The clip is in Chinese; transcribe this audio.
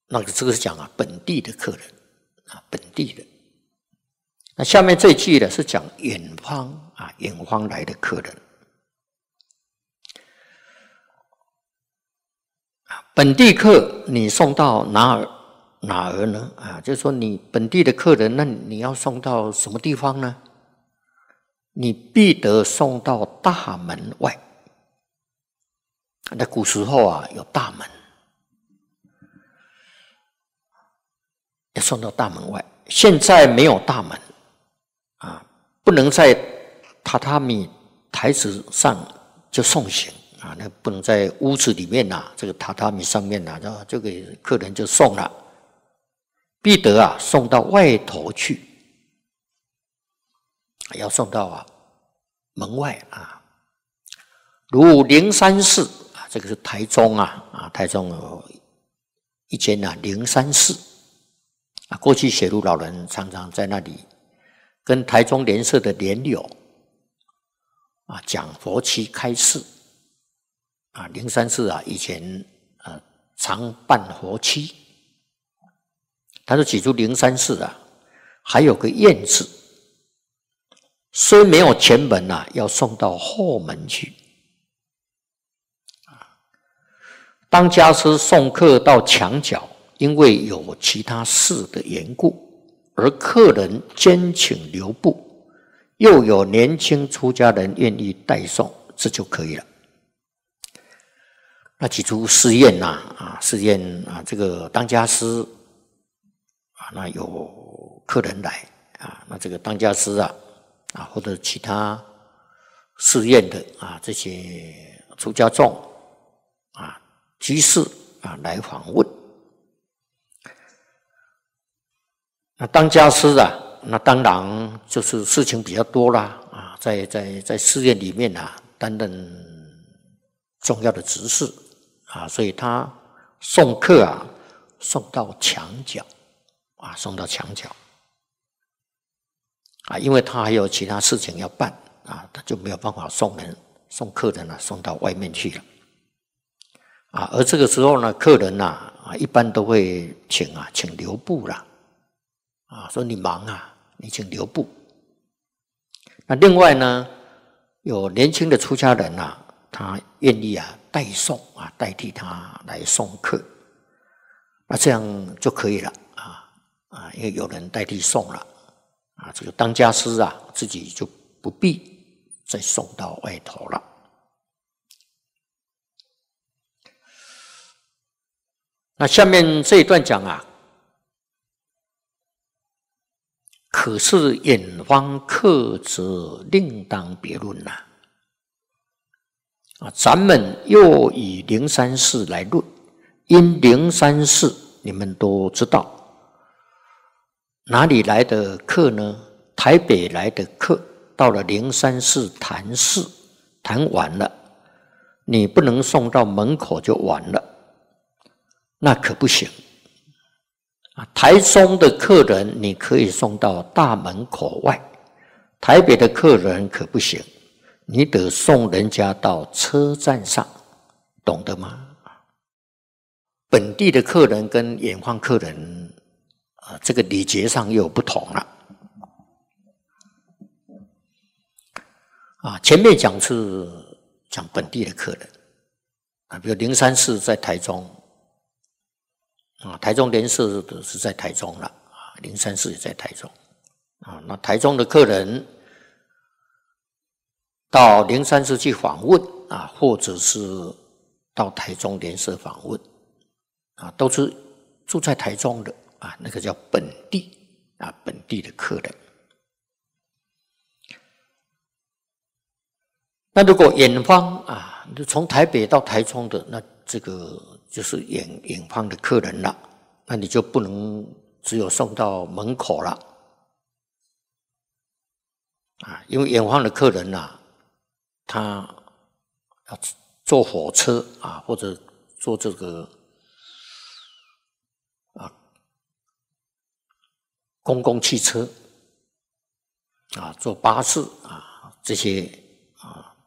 这个是讲本地的客人本地的。那下面这一句呢是讲远方来的客人。本地客你送到哪儿呢？就是说你本地的客人，那你要送到什么地方呢？你必得送到大门外。那古时候有大门，要送到大门外。现在没有大门不能在榻榻米台子上就送行那不能在屋子里面这个榻榻米上面就给客人就送了，必得送到外头去，要送到门外如灵山寺这个是台中台中有一间灵山寺过去写入老人常常在那里跟台中莲社的莲友讲佛七开示灵山寺以前常办佛七，他就举出灵山寺还有个院子，虽没有前门要送到后门去。当家师送客到墙角，因为有其他事的缘故，而客人坚请留步，又有年轻出家人愿意代送，这就可以了。那举出寺院寺院这个当家师那有客人来那这个当家师或者其他寺院的这些出家众居士来访问。那当家师那当然就是事情比较多啦在寺院里面担任重要的执事所以他送客送到墙角送到墙角因为他还有其他事情要办他就没有办法送客人送到外面去了而这个时候呢，客人一般都会请留步啦说你忙你请留步。那另外呢，有年轻的出家人他愿意代送代替他来送客，那这样就可以了因为有人代替送了这个当家师自己就不必再送到外头了。那下面这一段讲可是远方客则另当别论咱们又以灵山寺来论，因灵山寺你们都知道，哪里来的客呢？台北来的客到了灵山寺谈事，谈完了，你不能送到门口就完了，那可不行。台中的客人你可以送到大门口外，台北的客人可不行，你得送人家到车站上，懂得吗？本地的客人跟远方客人这个礼节上又有不同了前面讲是讲本地的客人比如灵山寺在台中台中莲社的是在台中了灵山寺也在台中那台中的客人到灵山寺去访问或者是到台中莲社访问都是住在台中的那个叫本地本地的客人。那如果远方从台北到台中的，那这个就是远方的客人了，那你就不能只有送到门口了因为远方的客人他要坐火车或者坐这个公共汽车坐巴士这些